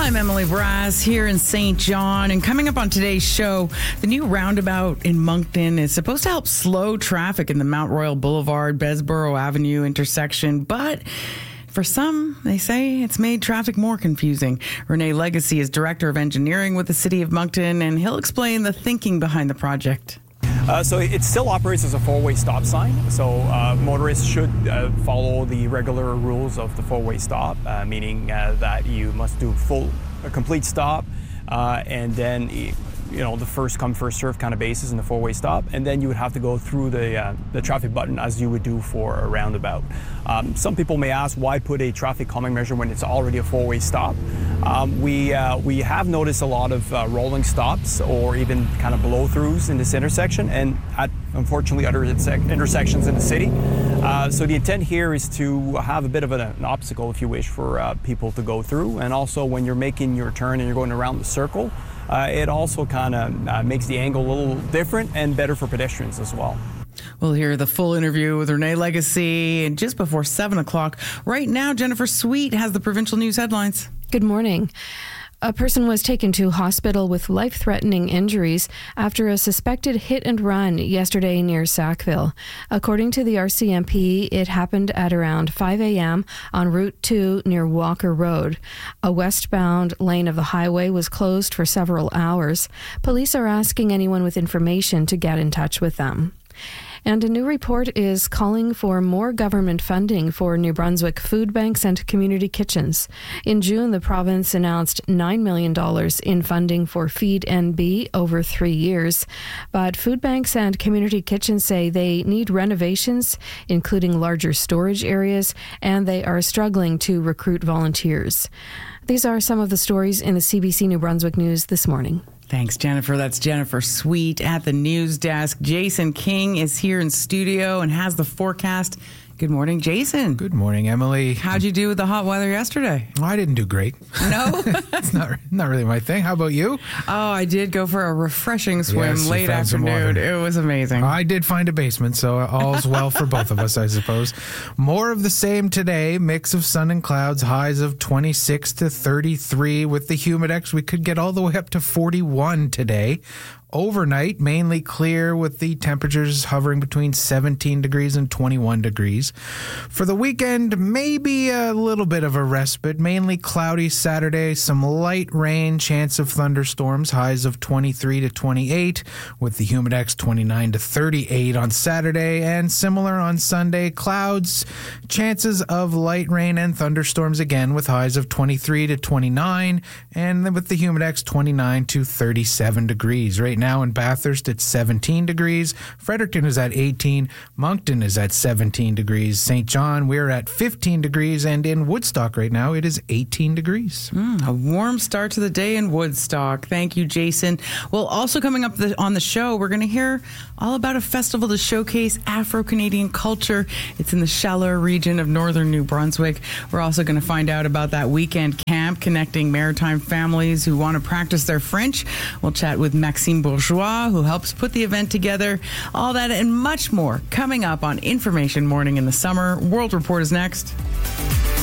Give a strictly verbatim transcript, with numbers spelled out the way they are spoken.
I'm Emily Brass here in Saint John, and coming up on today's show, the new roundabout in Moncton is supposed to help slow traffic in the Mount Royal Boulevard, Besborough Avenue intersection, but for some, they say it's made traffic more confusing. Renee Legacy is Director of Engineering with the City of Moncton, and he'll explain the thinking behind the project. Uh, so it still operates as a four-way stop sign. So uh, motorists should uh, follow the regular rules of the four-way stop, uh, meaning uh, that you must do full, a complete stop, uh, and then you know the first come first serve kind of basis in the four-way stop, and then you would have to go through the uh, the traffic button as you would do for a roundabout. Um, some people may ask, why put a traffic calming measure when it's already a four-way stop? Um, we uh, we have noticed a lot of uh, rolling stops or even kind of blow-throughs in this intersection, and at unfortunately other interse- intersections in the city. Uh, so the intent here is to have a bit of an, an obstacle, if you wish, for uh, people to go through, and also when you're making your turn and you're going around the circle, uh, it also kind of uh, makes the angle a little different and better for pedestrians as well. We'll hear the full interview with Renee Legacy and just before seven o'clock. Right now, Jennifer Sweet has the provincial news headlines. Good morning. A person was taken to hospital with life-threatening injuries after a suspected hit-and-run yesterday near Sackville. According to the R C M P, it happened at around five a.m. on Route two near Walker Road. A westbound lane of the highway was closed for several hours. Police are asking anyone with information to get in touch with them. And a new report is calling for more government funding for New Brunswick food banks and community kitchens. In June, the province announced nine million dollars in funding for Feed N B over three years. But food banks and community kitchens say they need renovations, including larger storage areas, and they are struggling to recruit volunteers. These are some of the stories in the C B C New Brunswick News this morning. Thanks, Jennifer. That's Jennifer Sweet at the news desk. Jason King is here in studio and has the forecast. Good morning, Jason. Good morning, Emily. How'd you do with the hot weather yesterday? Well, I didn't do great. No? It's not not really my thing. How about you? Oh, I did go for a refreshing swim Yes, you late found some afternoon. water. It was amazing. I did find a basement, so all's well for both of us, I suppose. More of the same today. Mix of sun and clouds. Highs of twenty-six to thirty-three. With the Humidex, we could get all the way up to forty-one today. Overnight, mainly clear with the temperatures hovering between seventeen degrees and twenty-one degrees. For the weekend, maybe a little bit of a respite. Mainly cloudy Saturday, some light rain, chance of thunderstorms, highs of twenty-three to twenty-eight, with the Humidex twenty-nine to thirty-eight on Saturday, and similar on Sunday. Clouds, chances of light rain and thunderstorms again, with highs of twenty-three to twenty-nine, and then with the Humidex twenty-nine to thirty-seven degrees. Right now, Now in Bathurst, it's seventeen degrees. Fredericton is at eighteen. Moncton is at seventeen degrees. Saint John, we're at fifteen degrees. And in Woodstock right now, it is eighteen degrees. Mm, a warm start to the day in Woodstock. Thank you, Jason. Well, also coming up the, on the show, we're going to hear all about a festival to showcase Afro-Canadian culture. It's in the Chaleur region of northern New Brunswick. We're also going to find out about that weekend camp connecting maritime families who want to practice their French. We'll chat with Maxime Bourgeois, who helps put the event together. All that and much more coming up on Information Morning in the Summer. World Report is next.